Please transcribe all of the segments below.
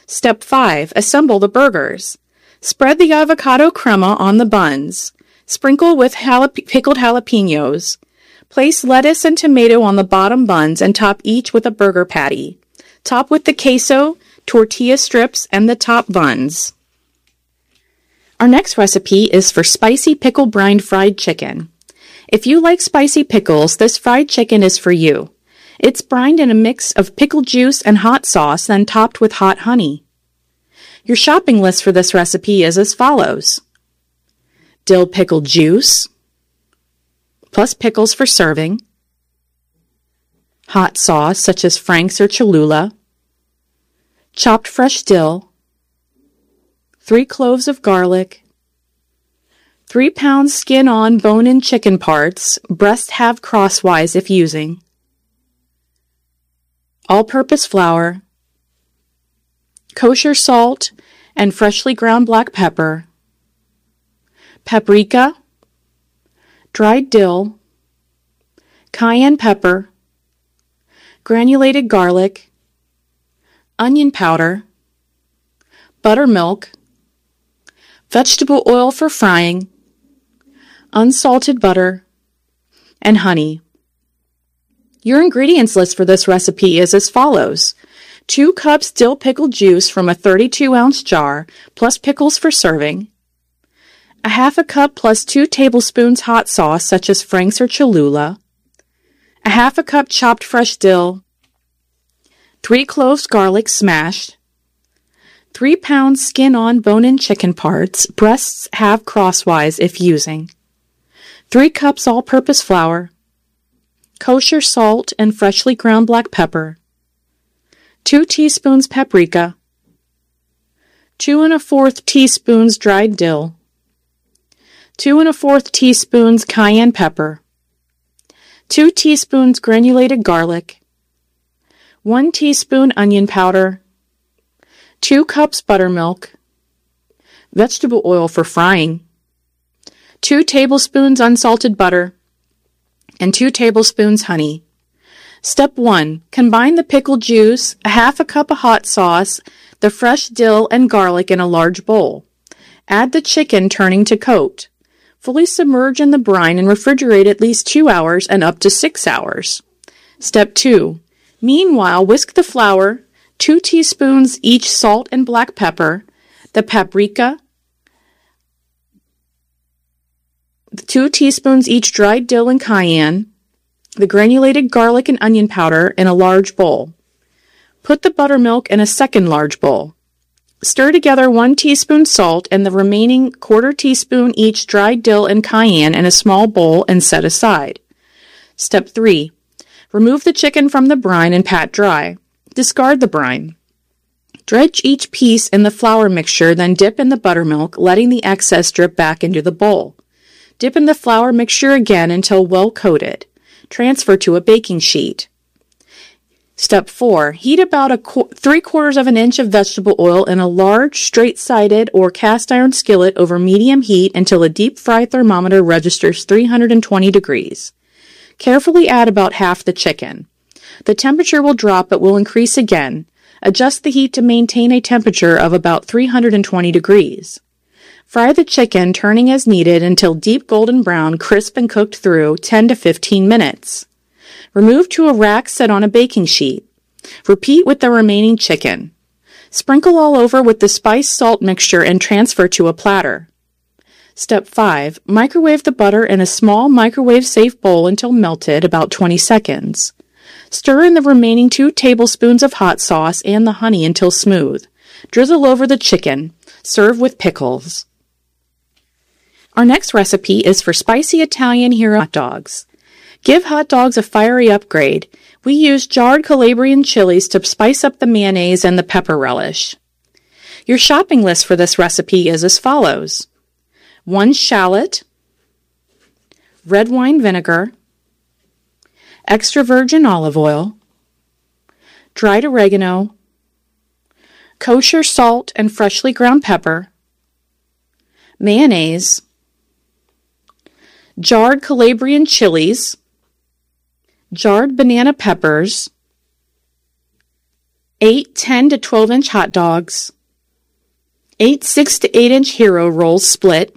Step 5. Assemble the burgers. Spread the avocado crema on the buns. Sprinkle with pickled jalapenos. Place lettuce and tomato on the bottom buns and top each with a burger patty. Top with the queso, tortilla strips, and the top buns. Our next recipe is for spicy pickle brined fried chicken. If you like spicy pickles, this fried chicken is for you. It's brined in a mix of pickle juice and hot sauce, then topped with hot honey. Your shopping list for this recipe is as follows: dill pickle juice, plus pickles for serving, hot sauce such as Frank's or Cholula, chopped fresh dill, 3 cloves of garlic, 3 pounds skin-on bone-in chicken parts, breast halved crosswise if using, all-purpose flour, kosher salt and freshly ground black pepper, paprika, dried dill, cayenne pepper, granulated garlic, onion powder, buttermilk, vegetable oil for frying, unsalted butter, and honey. Your ingredients list for this recipe is as follows: 2 cups dill pickle juice from a 32-ounce jar, plus pickles for serving, a half a cup plus 2 tablespoons hot sauce such as Frank's or Cholula, a half a cup chopped fresh dill, 3 cloves garlic smashed, 3 pounds skin-on bone-in chicken parts, breasts halved crosswise if using, 3 cups all-purpose flour, kosher salt and freshly ground black pepper, 2 teaspoons paprika, 2 1/4 teaspoons dried dill, 2 1/4 teaspoons cayenne pepper, 2 teaspoons granulated garlic, 1 teaspoon onion powder, 2 cups buttermilk, vegetable oil for frying, 2 tablespoons unsalted butter, and 2 tablespoons honey. Step 1. Combine the pickle juice, a half a cup of hot sauce, the fresh dill, and garlic in a large bowl. Add the chicken, turning to coat. Fully submerge in the brine and refrigerate at least 2 hours and up to 6 hours. Step 2. Meanwhile, whisk the flour, 2 teaspoons each salt and black pepper, the paprika, 2 teaspoons each dried dill and cayenne, the granulated garlic and onion powder in a large bowl. Put the buttermilk in a second large bowl. Stir together 1 teaspoon salt and the remaining 1/4 teaspoon each dried dill and cayenne in a small bowl and set aside. Step 3. Remove the chicken from the brine and pat dry. Discard the brine. Dredge each piece in the flour mixture, then dip in the buttermilk, letting the excess drip back into the bowl. Dip in the flour mixture again until well coated. Transfer to a baking sheet. Step 4. Heat about 3/4 of an inch of vegetable oil in a large, straight-sided or cast iron skillet over medium heat until a deep fry thermometer registers 320 degrees. Carefully add about half the chicken. The temperature will drop but will increase again. Adjust the heat to maintain a temperature of about 320 degrees. Fry the chicken, turning as needed until deep golden brown, crisp and cooked through 10 to 15 minutes. Remove to a rack set on a baking sheet. Repeat with the remaining chicken. Sprinkle all over with the spice salt mixture and transfer to a platter. Step 5. Microwave the butter in a small microwave-safe bowl until melted, about 20 seconds. Stir in the remaining 2 tablespoons of hot sauce and the honey until smooth. Drizzle over the chicken. Serve with pickles. Our next recipe is for spicy Italian hero hot dogs. Give hot dogs a fiery upgrade. We use jarred Calabrian chilies to spice up the mayonnaise and the pepper relish. Your shopping list for this recipe is as follows: 1 shallot, red wine vinegar, extra virgin olive oil, dried oregano, kosher salt and freshly ground pepper, mayonnaise, jarred Calabrian chilies, jarred banana peppers, 8 10 to 12-inch hot dogs, 8 6 to 8-inch hero rolls split,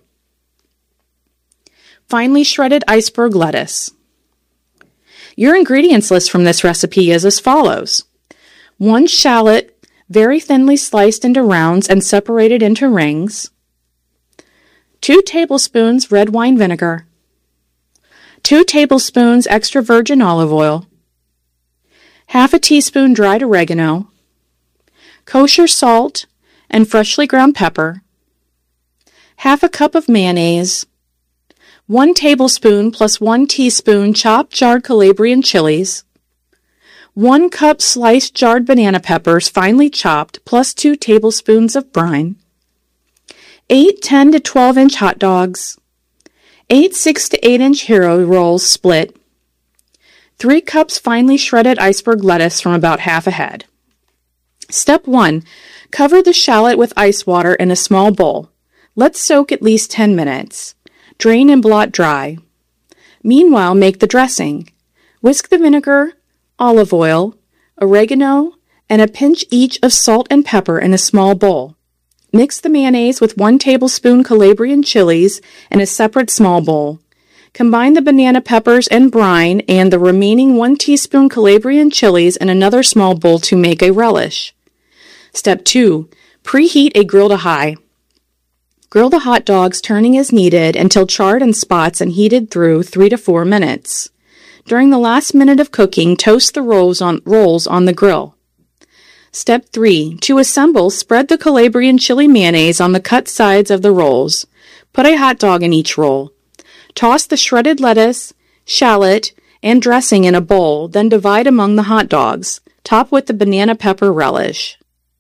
finely shredded iceberg lettuce. Your ingredients list from this recipe is as follows: 1 shallot, very thinly sliced into rounds and separated into rings, 2 tablespoons red wine vinegar, 2 tablespoons extra virgin olive oil, half a teaspoon dried oregano, kosher salt and freshly ground pepper, half a cup of mayonnaise, 1 tablespoon plus 1 teaspoon chopped jarred Calabrian chilies, 1 cup sliced jarred banana peppers finely chopped plus 2 tablespoons of brine, 8 10 to 12-inch hot dogs, 8 6 to 8-inch hero rolls split, 3 cups finely shredded iceberg lettuce from about half a head. Step 1. Cover the shallot with ice water in a small bowl. Let soak at least 10 minutes. Drain and blot dry. Meanwhile, make the dressing. Whisk the vinegar, olive oil, oregano, and a pinch each of salt and pepper in a small bowl. Mix the mayonnaise with 1 tablespoon Calabrian chilies in a separate small bowl. Combine the banana peppers and brine and the remaining 1 teaspoon Calabrian chilies in another small bowl to make a relish. Step 2. Preheat a grill to high. Grill the hot dogs turning as needed until charred in spots and heated through 3 to 4 minutes. During the last minute of cooking, toast the rolls on the grill. Step 3. To assemble, spread the Calabrian chili mayonnaise on the cut sides of the rolls. Put a hot dog in each roll. Toss the shredded lettuce, shallot, and dressing in a bowl, then divide among the hot dogs. Top with the banana pepper relish.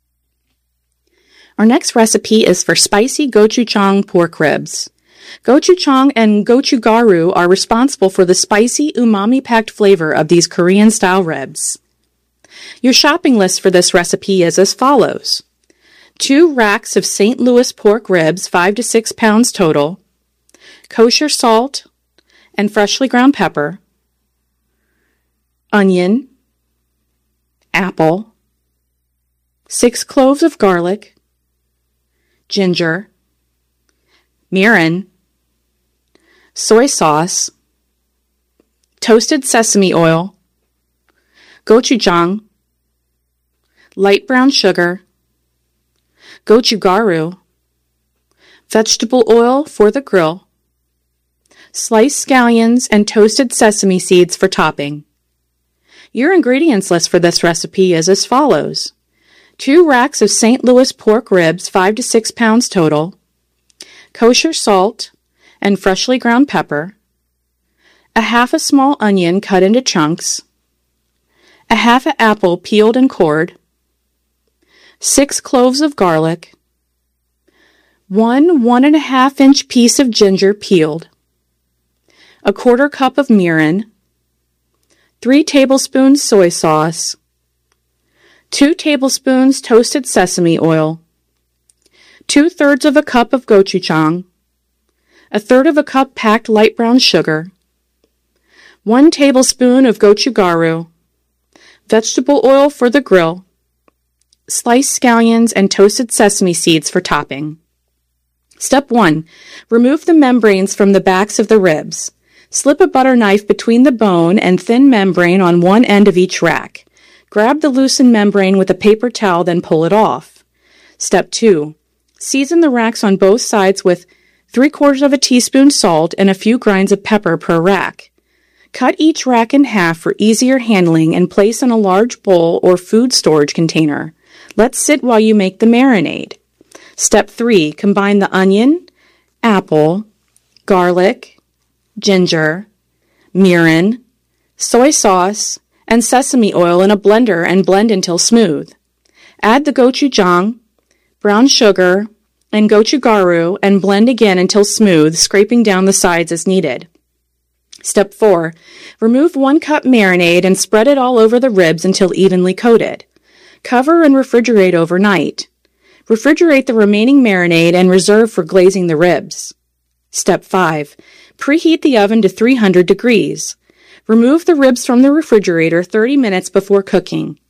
Our next recipe is for spicy gochujang pork ribs. Gochujang and gochugaru are responsible for the spicy, umami-packed flavor of these Korean-style ribs. Your shopping list for this recipe is as follows: 2 racks of St. Louis pork ribs, 5 to 6 pounds total, kosher salt and freshly ground pepper, onion, apple, 6 cloves of garlic, ginger, mirin, soy sauce, toasted sesame oil, gochujang, light brown sugar, gochugaru, vegetable oil for the grill, sliced scallions, and toasted sesame seeds for topping. Your ingredients list for this recipe is as follows: 2 racks of St. Louis pork ribs, 5 to 6 pounds total, kosher salt and freshly ground pepper, a half a small onion cut into chunks, a half an apple peeled and cored, 6 cloves of garlic, 1 1.5-inch piece of ginger peeled, a 1/4 cup of mirin, 3 tablespoons soy sauce, 2 tablespoons toasted sesame oil, 2/3 of a cup of gochujang, 1/3 of a cup packed light brown sugar, 1 tablespoon of gochugaru, vegetable oil for the grill, sliced scallions, and toasted sesame seeds for topping. Step 1. Remove the membranes from the backs of the ribs. Slip a butter knife between the bone and thin membrane on one end of each rack. Grab the loosened membrane with a paper towel, then pull it off. Step 2. Season the racks on both sides with 3/4 of a teaspoon salt and a few grinds of pepper per rack. Cut each rack in half for easier handling and place in a large bowl or food storage container. Let sit while you make the marinade. Step 3. Combine the onion, apple, garlic, ginger, mirin, soy sauce, and sesame oil in a blender and blend until smooth. Add the gochujang, brown sugar, and gochugaru and blend again until smooth, scraping down the sides as needed. Step 4. Remove 1 cup marinade and spread it all over the ribs until evenly coated. Cover and refrigerate overnight. Refrigerate the remaining marinade and reserve for glazing the ribs. Step 5. Preheat the oven to 300 degrees. Remove the ribs from the refrigerator 30 minutes before cooking.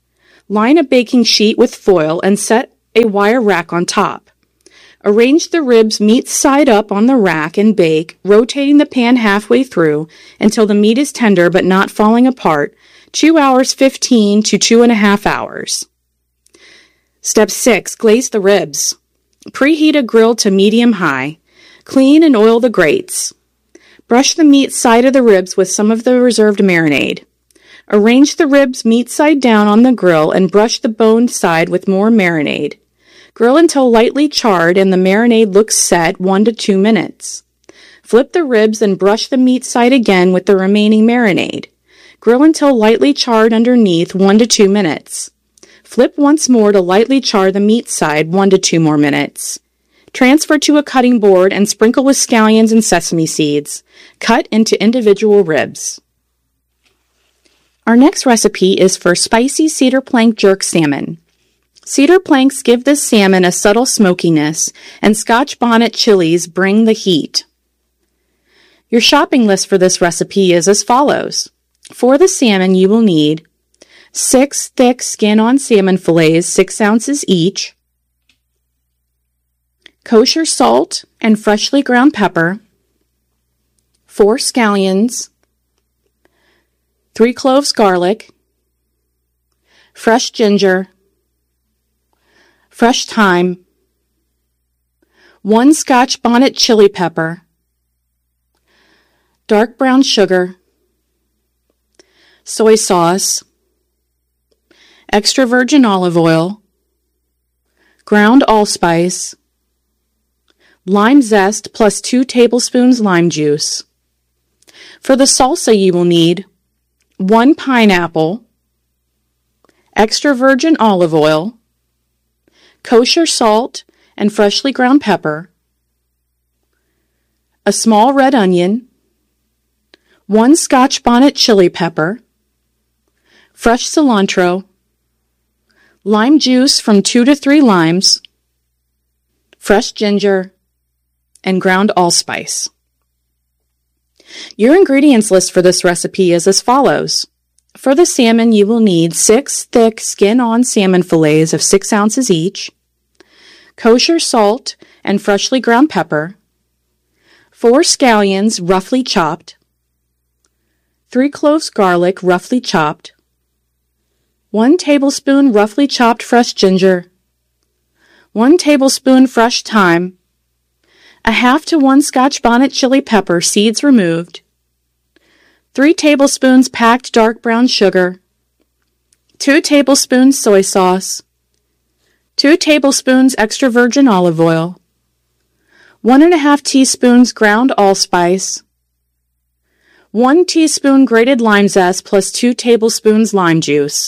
Line a baking sheet with foil and set a wire rack on top. Arrange the ribs meat side up on the rack and bake, rotating the pan halfway through until the meat is tender but not falling apart, 2 hours 15 to 2.5 hours. Step 6. Glaze the ribs. Preheat a grill to medium-high. Clean and oil the grates. Brush the meat side of the ribs with some of the reserved marinade. Arrange the ribs meat side down on the grill and brush the boned side with more marinade. Grill until lightly charred and the marinade looks set 1 to 2 minutes. Flip the ribs and brush the meat side again with the remaining marinade. Grill until lightly charred underneath 1 to 2 minutes. Flip once more to lightly char the meat side 1 to 2 more minutes. Transfer to a cutting board and sprinkle with scallions and sesame seeds. Cut into individual ribs. Our next recipe is for spicy cedar plank jerk salmon. Cedar planks give this salmon a subtle smokiness, and Scotch bonnet chilies bring the heat. Your shopping list for this recipe is as follows. For the salmon, you will need 6 thick skin-on salmon fillets, 6 ounces each, kosher salt and freshly ground pepper, 4 scallions, 3 cloves garlic, fresh ginger, fresh thyme, 1 Scotch bonnet chili pepper, dark brown sugar, soy sauce, extra virgin olive oil, ground allspice, lime zest plus 2 tablespoons lime juice. For the salsa you will need 1 pineapple, extra virgin olive oil, kosher salt and freshly ground pepper, a small red onion, 1 Scotch bonnet chili pepper, fresh cilantro, lime juice from 2 to 3 limes, fresh ginger, and ground allspice. Your ingredients list for this recipe is as follows. For the salmon, you will need 6 thick skin-on salmon fillets of 6 ounces each, kosher salt and freshly ground pepper, 4 scallions roughly chopped, 3 cloves garlic roughly chopped, 1 tablespoon roughly chopped fresh ginger, 1 tablespoon fresh thyme, a half to 1 Scotch bonnet chili pepper, seeds removed, 3 tablespoons packed dark brown sugar, 2 tablespoons soy sauce, 2 tablespoons extra virgin olive oil, 1.5 teaspoons ground allspice, 1 teaspoon grated lime zest plus 2 tablespoons lime juice.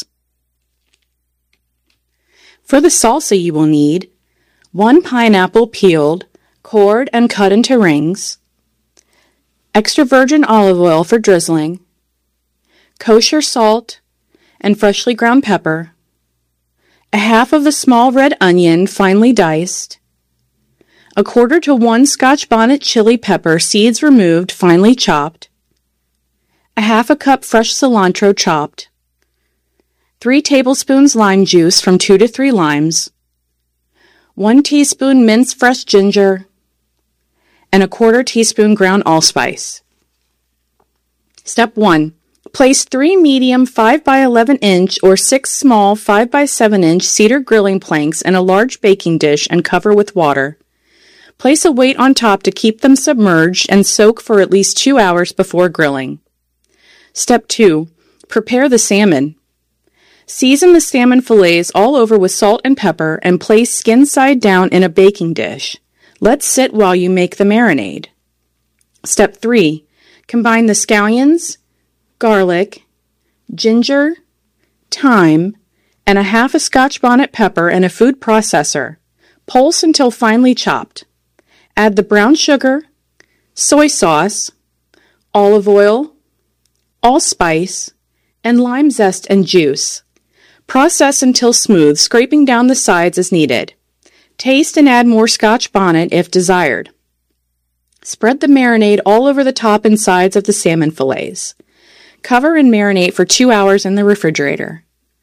For the salsa you will need 1 pineapple peeled, cored and cut into rings, extra virgin olive oil for drizzling, kosher salt and freshly ground pepper, a half of a small red onion finely diced, a quarter to 1 Scotch bonnet chili pepper, seeds removed, finely chopped, a half a cup fresh cilantro chopped, 3 tablespoons lime juice from 2 to 3 limes, 1 teaspoon minced fresh ginger, and a quarter teaspoon ground allspice. Step 1. Place 3 medium 5 by 11 inch or 6 small 5 by 7 inch cedar grilling planks in a large baking dish and cover with water. Place a weight on top to keep them submerged and soak for at least 2 hours before grilling. Step 2. Prepare the salmon. Season the salmon fillets all over with salt and pepper and place skin side down in a baking dish. Let sit while you make the marinade. Step 3. Combine the scallions, garlic, ginger, thyme, and a half a Scotch bonnet pepper in a food processor. Pulse until finely chopped. Add the brown sugar, soy sauce, olive oil, allspice, and lime zest and juice. Process until smooth, scraping down the sides as needed. Taste and add more Scotch bonnet if desired. Spread the marinade all over the top and sides of the salmon fillets. Cover and marinate for 2 hours in the refrigerator.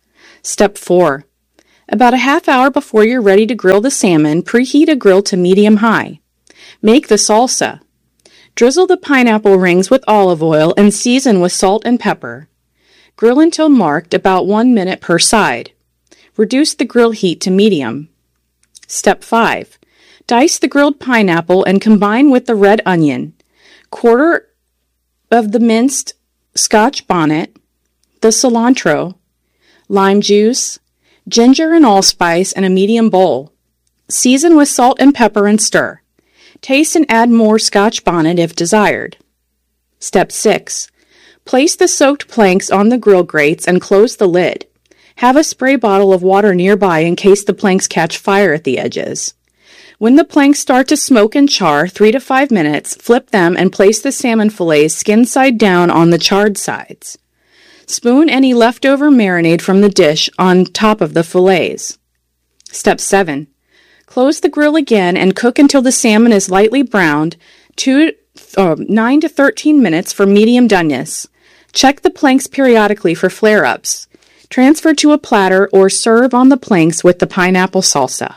Step 4. About a half hour before you're ready to grill the salmon, preheat a grill to medium-high. Make the salsa. Drizzle the pineapple rings with olive oil and season with salt and pepper. Grill until marked, about 1 minute per side. Reduce the grill heat to medium. Step 5. Dice the grilled pineapple and combine with the red onion, quarter of the minced Scotch bonnet, the cilantro, lime juice, ginger and allspice in a medium bowl. Season with salt and pepper and stir. Taste and add more Scotch bonnet if desired. Step 6. Place the soaked planks on the grill grates and close the lid. Have a spray bottle of water nearby in case the planks catch fire at the edges. When the planks start to smoke and char, 3 to 5 minutes, flip them and place the salmon fillets skin side down on the charred sides. Spoon any leftover marinade from the dish on top of the fillets. Step 7. Close the grill again and cook until the salmon is lightly browned, 9 to 13 minutes for medium doneness. Check the planks periodically for flare-ups. Transfer to a platter or serve on the planks with the pineapple salsa.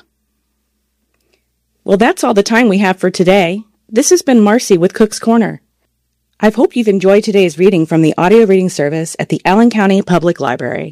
Well, that's all the time we have for today. This has been Marcy with Cook's Corner. I hope you've enjoyed today's reading from the audio reading service at the Allen County Public Library.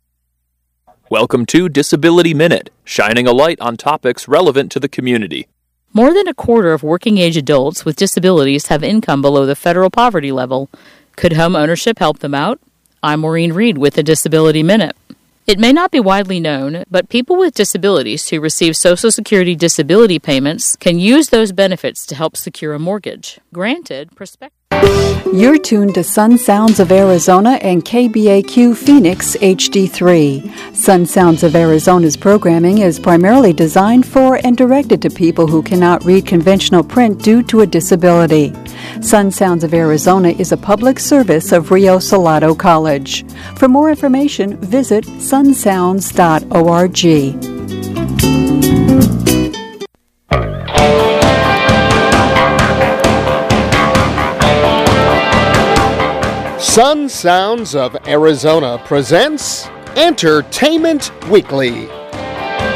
Welcome to Disability Minute, shining a light on topics relevant to the community. More than a quarter of working-age adults with disabilities have income below the federal poverty level. Could home ownership help them out? I'm Maureen Reed with the Disability Minute. It may not be widely known, but people with disabilities who receive Social Security disability payments can use those benefits to help secure a mortgage. Granted, prospective. You're tuned to Sun Sounds of Arizona and KBAQ Phoenix HD3. Sun Sounds of Arizona's programming is primarily designed for and directed to people who cannot read conventional print due to a disability. Sun Sounds of Arizona is a public service of Rio Salado College. For more information, visit sunsounds.org. Sun Sounds of Arizona presents Entertainment Weekly.